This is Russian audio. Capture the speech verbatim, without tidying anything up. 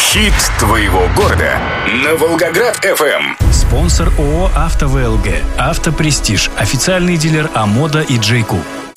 Хит твоего города на Волгоград эф эм. Спонсор ООО «АвтоВЛГ». «Автопрестиж». Официальный дилер «Амода» и «Джейку».